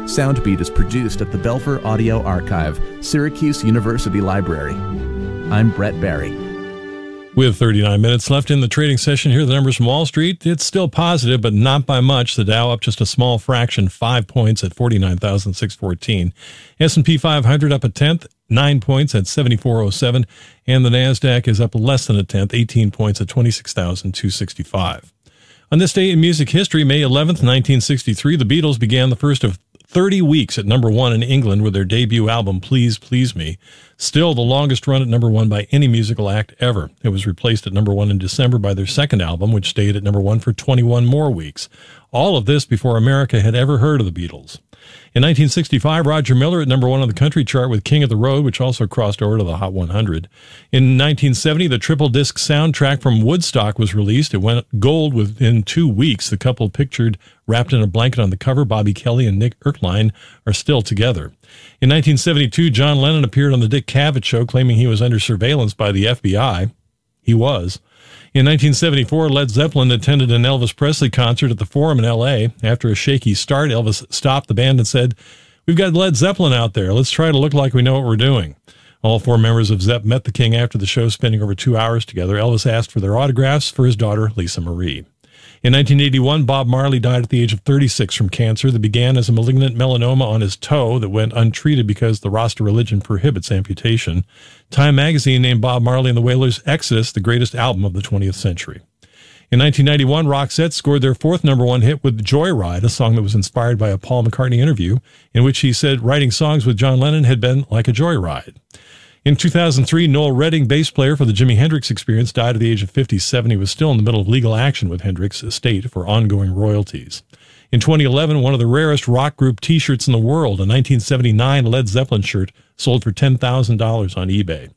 Soundbeat is produced at the Belfer Audio Archive, Syracuse University Library. I'm Brett Barry. With 39 minutes left in the trading session here, the numbers from Wall Street, it's still positive, but not by much. The Dow up just a small fraction, 5 points at 49,614. S&P 500 up a tenth, 9 points at 7407. And the NASDAQ is up less than a tenth, 18 points at 26,265. On this day in music history, May 11th, 1963, the Beatles began the first of 30 weeks at number one in England with their debut album, Please Please Me. Still the longest run at number one by any musical act ever. It was replaced at number one in December by their second album, which stayed at number one for 21 more weeks. All of this before America had ever heard of the Beatles. In 1965, Roger Miller at number one on the country chart with King of the Road, which also crossed over to the Hot 100. In 1970, the triple disc soundtrack from Woodstock was released. It went gold within 2 weeks. The couple pictured wrapped in a blanket on the cover, Bobby Kelly and Nick Erkline, are still together. In 1972, John Lennon appeared on the Dick Cavett Show claiming he was under surveillance by the FBI. He was. In 1974, Led Zeppelin attended an Elvis Presley concert at the Forum in L.A. After a shaky start, Elvis stopped the band and said, "We've got Led Zeppelin out there. Let's try to look like we know what we're doing." All four members of Zepp met the King after the show, spending over 2 hours together. Elvis asked for their autographs for his daughter, Lisa Marie. In 1981, Bob Marley died at the age of 36 from cancer that began as a malignant melanoma on his toe that went untreated because the Rasta religion prohibits amputation. Time magazine named Bob Marley and the Wailers' Exodus the greatest album of the 20th century. In 1991, Roxette scored their fourth number one hit with Joyride, a song that was inspired by a Paul McCartney interview in which he said writing songs with John Lennon had been like a joyride. In 2003, Noel Redding, bass player for the Jimi Hendrix Experience, died at the age of 57. He was still in the middle of legal action with Hendrix estate for ongoing royalties. In 2011, one of the rarest rock group T-shirts in the world, a 1979 Led Zeppelin shirt, sold for $10,000 on eBay.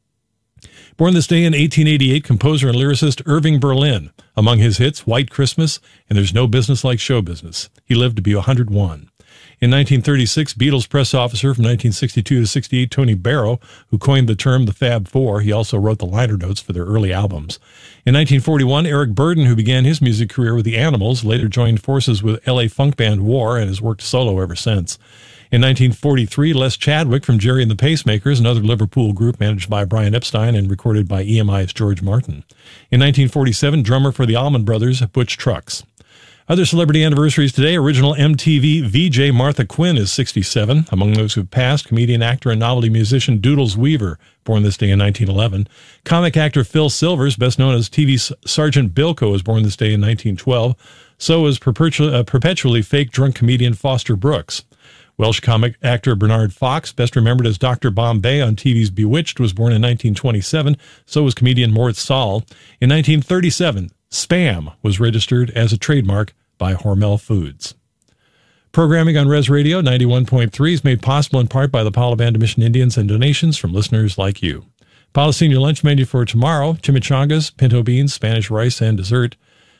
Born this day in 1888, composer and lyricist Irving Berlin. Among his hits, White Christmas and There's No Business Like Show Business. He lived to be 101. In 1936, Beatles press officer from 1962 to 68, Tony Barrow, who coined the term the Fab Four. He also wrote the liner notes for their early albums. In 1941, Eric Burdon, who began his music career with the Animals, later joined forces with LA funk band War and has worked solo ever since. In 1943, Les Chadwick from Jerry and the Pacemakers, another Liverpool group managed by Brian Epstein and recorded by EMI's George Martin. In 1947, drummer for the Allman Brothers, Butch Trucks. Other celebrity anniversaries today, original MTV VJ Martha Quinn is 67. Among those who have passed, comedian, actor, and novelty musician Doodles Weaver, born this day in 1911. Comic actor Phil Silvers, best known as TV Sergeant Bilko, was born this day in 1912. So was perpetually fake drunk comedian Foster Brooks. Welsh comic actor Bernard Fox, best remembered as Dr. Bombay on TV's Bewitched, was born in 1927. So was comedian Mort Saul. In 1937, Spam was registered as a trademark by Hormel Foods. Programming on Res Radio 91.3 is made possible in part by the Palo Band of Mission Indians and donations from listeners like you. Palo Senior Lunch Menu for tomorrow, chimichangas, pinto beans, Spanish rice, and dessert.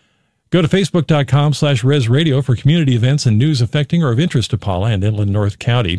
Go to facebook.com/Res Radio for community events and news affecting or of interest to Pala and Inland North County.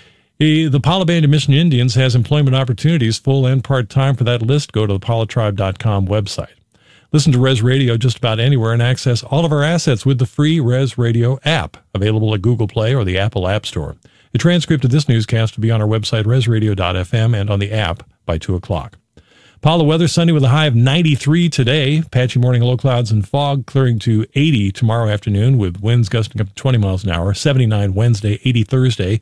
The Palo Band of Mission Indians has employment opportunities, full and part-time. For that list, go to the palatribe.com website. Listen to Res Radio just about anywhere and access all of our assets with the free Res Radio app, available at Google Play or the Apple App Store. The transcript of this newscast will be on our website, resradio.fm, and on the app by 2 o'clock. Palo weather, sunny with a high of 93 today. Patchy morning, low clouds and fog, clearing to 80 tomorrow afternoon with winds gusting up to 20 miles an hour. 79 Wednesday, 80 Thursday,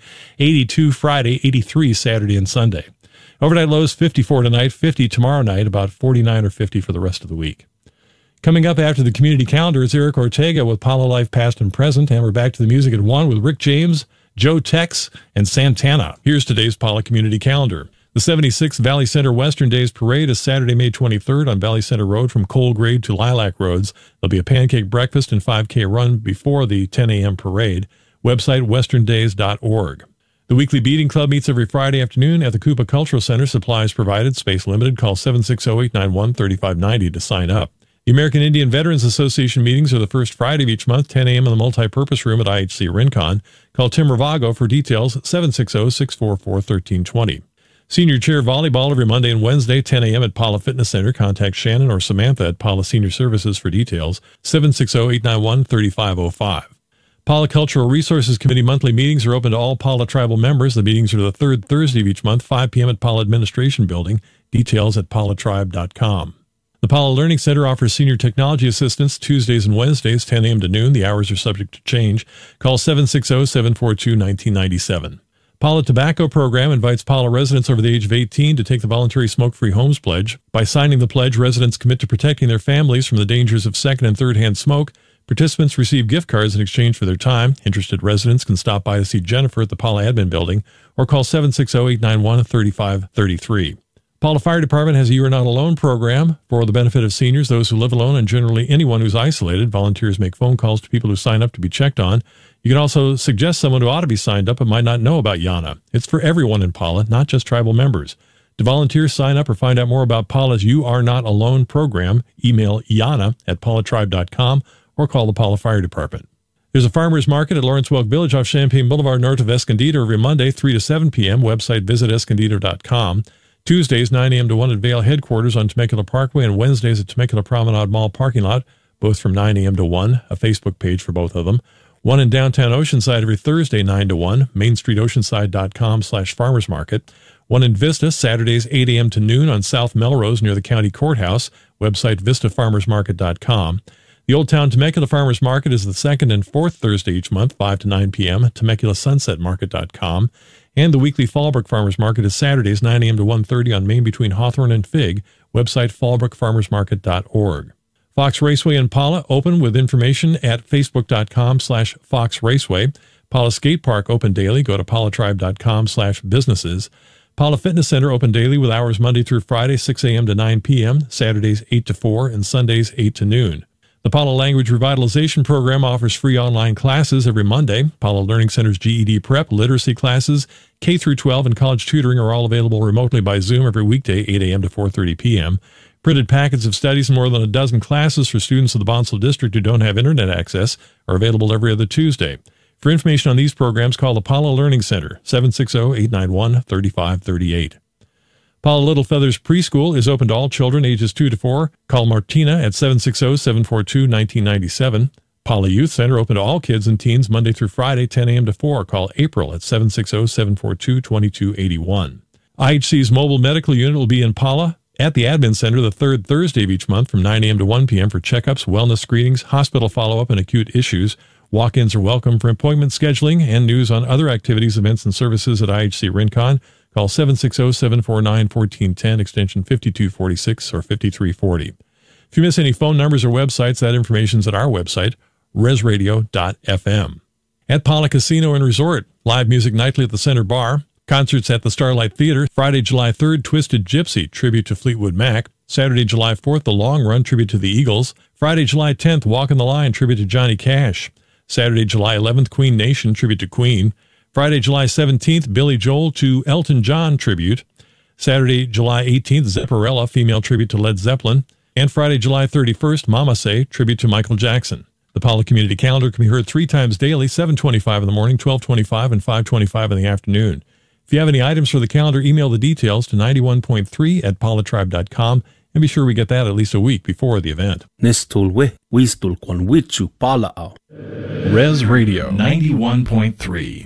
82 Friday, 83 Saturday and Sunday. Overnight lows 54 tonight, 50 tomorrow night, about 49 or 50 for the rest of the week. Coming up after the community calendar is Eric Ortega with Palo Life Past and Present, and we're back to the music at 1 with Rick James, Joe Tex, and Santana. Here's today's Palo community calendar. The 76th Valley Center Western Days Parade is Saturday, May 23rd on Valley Center Road from Coalgrade to Lilac Roads. There'll be a pancake breakfast and 5K run before the 10 a.m. parade. Website westerndays.org. The Weekly Beating Club meets every Friday afternoon at the Coupa Cultural Center. Supplies provided. Space limited. Call 760-891-3590 to sign up. The American Indian Veterans Association meetings are the first Friday of each month, 10 a.m. in the multipurpose room at IHC Rincon. Call Tim Ravago for details, 760-644-1320. Senior Chair Volleyball every Monday and Wednesday, 10 a.m. at Pala Fitness Center. Contact Shannon or Samantha at Pala Senior Services for details, 760-891-3505. Pala Cultural Resources Committee monthly meetings are open to all Pala tribal members. The meetings are the third Thursday of each month, 5 p.m. at Pala Administration Building. Details at palatribe.com. The Pala Learning Center offers senior technology assistance Tuesdays and Wednesdays, 10 a.m. to noon. The hours are subject to change. Call 760-742-1997. Pala Tobacco Program invites Pala residents over the age of 18 to take the voluntary smoke-free homes pledge. By signing the pledge, residents commit to protecting their families from the dangers of second- and third-hand smoke. Participants receive gift cards in exchange for their time. Interested residents can stop by to see Jennifer at the Pala Admin Building or call 760-891-3533. Pala Fire Department has a You Are Not Alone program for the benefit of seniors, those who live alone, and generally anyone who's isolated. Volunteers make phone calls to people who sign up to be checked on. You can also suggest someone who ought to be signed up but might not know about Yana. It's for everyone in Pala, not just tribal members. To volunteer, sign up, or find out more about Pala's You Are Not Alone program, email Yana at palatribe.com or call the Pala Fire Department. There's a farmer's market at Lawrence Welk Village off Champaign Boulevard north of Escondido every Monday, 3 to 7 p.m. Website visit escondido.com. Tuesdays, 9 a.m. to 1 at Vail headquarters on Temecula Parkway, and Wednesdays at Temecula Promenade Mall parking lot, both from 9 a.m. to 1, a Facebook page for both of them. One in downtown Oceanside every Thursday, 9 to 1, mainstreetoceanside.com/farmers market. One in Vista, Saturdays, 8 a.m. to noon on South Melrose near the county courthouse, website vistafarmersmarket.com. The Old Town Temecula Farmers Market is the second and fourth Thursday each month, 5 to 9 p.m., TemeculaSunsetMarket.com. And the weekly Fallbrook Farmers Market is Saturdays, 9 a.m. to 1:30 on Main between Hawthorne and Fig, website fallbrookfarmersmarket.org. Fox Raceway in Pala open with information at facebook.com/Fox Raceway. Pala Skate Park open daily. Go to palatribe.com/businesses. Pala Fitness Center open daily with hours Monday through Friday, 6 a.m. to 9 p.m., Saturdays 8 to 4, and Sundays 8 to noon. The Pala Language Revitalization Program offers free online classes every Monday. Pala Learning Center's GED Prep, literacy classes, K through 12, and college tutoring are all available remotely by Zoom every weekday, 8 a.m. to 4:30 p.m. Printed packets of studies and more than a dozen classes for students of the Bonsall District who don't have internet access are available every other Tuesday. For information on these programs, call the Pala Learning Center, 760-891-3538. Pala Little Feathers Preschool is open to all children ages 2 to 4. Call Martina at 760-742-1997. Pala Youth Center open to all kids and teens Monday through Friday, 10 a.m. to 4. Call April at 760-742-2281. IHC's mobile medical unit will be in Pala at the Admin Center the third Thursday of each month from 9 a.m. to 1 p.m. for checkups, wellness screenings, hospital follow-up, and acute issues. Walk-ins are welcome for appointment scheduling and news on other activities, events, and services at IHC Rincon. Call 760-749-1410, extension 5246 or 5340. If you miss any phone numbers or websites, that information's at our website, resradio.fm. At Pala Casino and Resort, live music nightly at the Center Bar. Concerts at the Starlight Theater. Friday, July 3rd, Twisted Gypsy, tribute to Fleetwood Mac. Saturday, July 4th, The Long Run, tribute to the Eagles. Friday, July 10th, Walkin' the Line, tribute to Johnny Cash. Saturday, July 11th, Queen Nation, tribute to Queen. Friday, July 17th, Billy Joel to Elton John tribute. Saturday, July 18th, Zepparella, female tribute to Led Zeppelin. And Friday, July 31st, Mama Say, tribute to Michael Jackson. The Pala Community Calendar can be heard 3 times daily, 7:25 in the morning, 12:25, and 5:25 in the afternoon. If you have any items for the calendar, email the details to 91.3 at palatribe.com, and be sure we get that at least a week before the event. Res Radio 91.3.